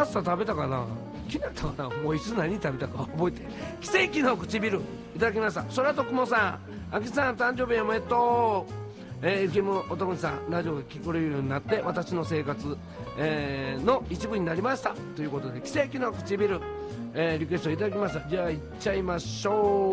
パスタ食べたかな、昨日やったかな、もういつ何食べたか覚えて。奇跡の唇いただきました。空と雲さん、あきさん誕生日おめでとう。FM おともちさん、ラジオが聞こえるようになって私の生活、の一部になりましたということで、奇跡の唇、リクエストいただきました。じゃあいっちゃいましょう。